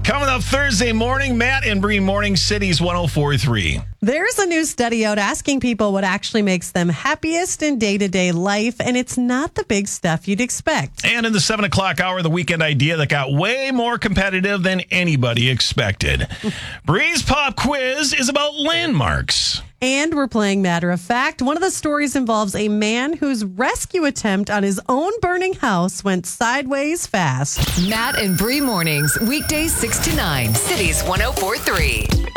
Coming up Thursday morning, Matt and Bree Morning City's 104.3. There's a new study out asking people what actually makes them happiest in day-to-day life, and it's not the big stuff you'd expect. And in the 7 o'clock hour, the weekend idea that got way more competitive than anybody expected. Bree's Pop Quiz is about landmarks. And we're playing Matter of Fact. One of the stories involves a man whose rescue attempt on his own burning house went sideways fast. Matt and Bree Mornings, weekdays 6 to 9, Cities 104.3.